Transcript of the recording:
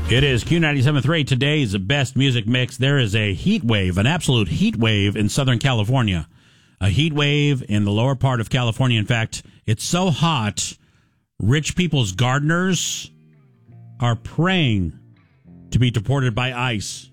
It is Q97.3, today's best music mix. There is a heat wave, an absolute heat wave in Southern California. A heat wave in the lower part of California. In fact, it's so hot, rich people's gardeners are praying to be deported by ICE.